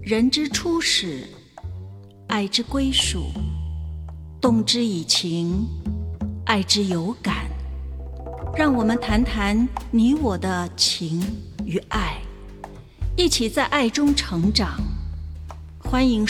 人之初始，爱之归属，动之以情，爱之有感。让我们谈谈你我的情与爱，一起在爱中成长。欢迎